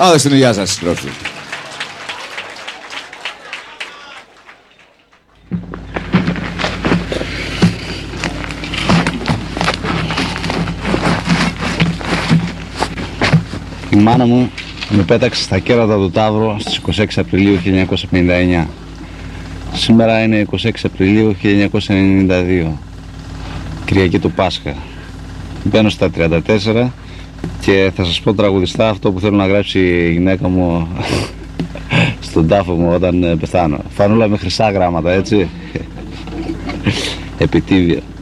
Άρα στην υγεία σας συντρόφοι. Η μάνα μου με πέταξε στα κέρατα του Ταύρου στις 26 Απριλίου 1959. Σήμερα είναι 26 Απριλίου 1992, Κυριακή του Πάσχα. Μπαίνω στα 34 και θα σας πω τραγουδιστά αυτό που θέλω να γράψει η γυναίκα μου στον τάφο μου όταν πεθάνω. Φανούλα με χρυσά γράμματα, έτσι. Επιτίβια.